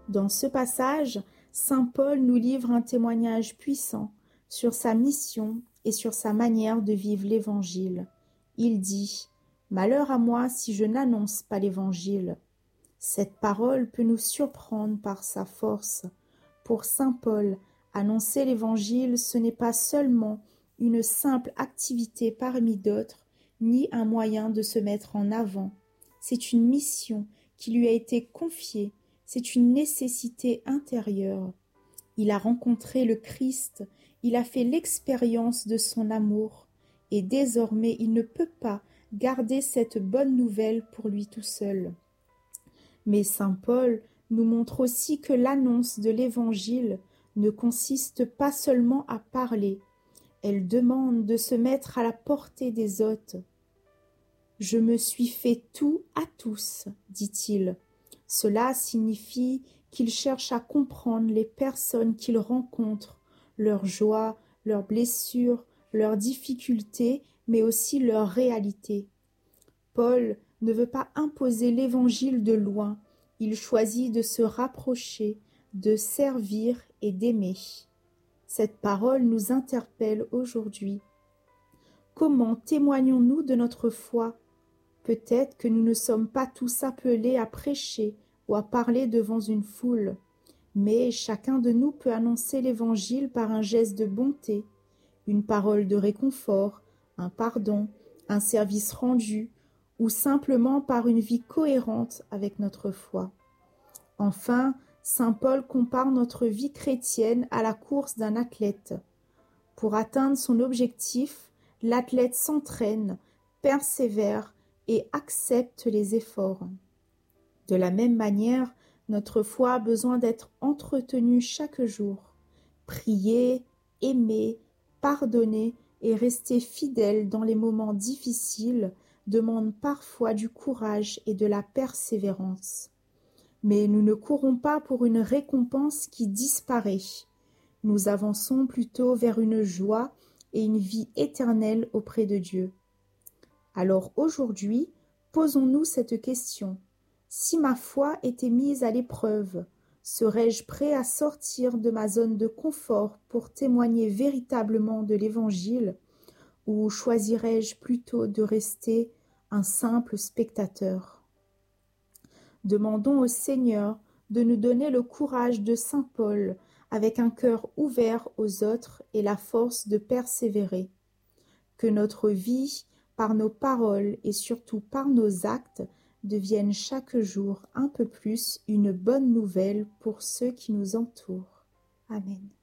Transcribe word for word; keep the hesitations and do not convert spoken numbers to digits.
Dans ce passage, saint Paul nous livre un témoignage puissant sur sa mission et sur sa manière de vivre l'Évangile. Il dit « Malheur à moi si je n'annonce pas l'Évangile ». Cette parole peut nous surprendre par sa force. Pour saint Paul, annoncer l'Évangile, ce n'est pas seulement une simple activité parmi d'autres, ni un moyen de se mettre en avant. C'est une mission qui lui a été confiée, c'est une nécessité intérieure. Il a rencontré le Christ, il a fait l'expérience de son amour, et désormais il ne peut pas garder cette bonne nouvelle pour lui tout seul. Mais saint Paul nous montre aussi que l'annonce de l'Évangile ne consiste pas seulement à parler, elle demande de se mettre à la portée des autres. « Je me suis fait tout à tous », dit-il. Cela signifie qu'il cherche à comprendre les personnes qu'il rencontre, leurs joies, leurs blessures, leurs difficultés, mais aussi leurs réalités. Paul ne veut pas imposer l'Évangile de loin, il choisit de se rapprocher, de servir et d'aimer. Cette parole nous interpelle aujourd'hui. Comment témoignons-nous de notre foi ? Peut-être que nous ne sommes pas tous appelés à prêcher ou à parler devant une foule, mais chacun de nous peut annoncer l'Évangile par un geste de bonté, une parole de réconfort, un pardon, un service rendu, ou simplement par une vie cohérente avec notre foi. Enfin, saint Paul compare notre vie chrétienne à la course d'un athlète. Pour atteindre son objectif, l'athlète s'entraîne, persévère et accepte les efforts. De la même manière, notre foi a besoin d'être entretenue chaque jour. Prier, aimer, pardonner et rester fidèle dans les moments difficiles demande parfois du courage et de la persévérance. Mais nous ne courons pas pour une récompense qui disparaît. Nous avançons plutôt vers une joie et une vie éternelle auprès de Dieu. Alors aujourd'hui, posons-nous cette question. Si ma foi était mise à l'épreuve, serais-je prêt à sortir de ma zone de confort pour témoigner véritablement de l'Évangile, ou choisirais-je plutôt de rester un simple spectateur ? Demandons au Seigneur de nous donner le courage de saint Paul, avec un cœur ouvert aux autres et la force de persévérer. Que notre vie, par nos paroles et surtout par nos actes, devienne chaque jour un peu plus une bonne nouvelle pour ceux qui nous entourent. Amen.